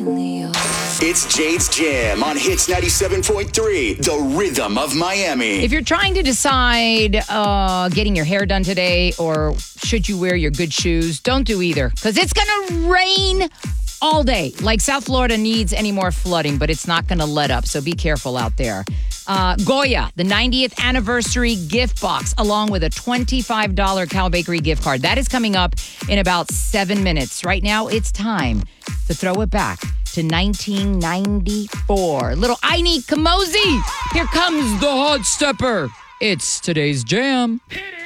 It's Jade's Jam on Hits 97.3, the rhythm of Miami. If you're trying to decide getting your hair done today or should you wear your good shoes, don't do either because it's going to rain all day. Like South Florida needs any more flooding, but it's not going to let up, so be careful out there. Goya, the 90th anniversary gift box, along with a $25 Cal Bakery gift card. That is coming up in about 7 minutes. Right now, it's time to throw it back to 1994. Little Aini Kamosi. Here comes the hot stepper. It's today's jam. Hit it.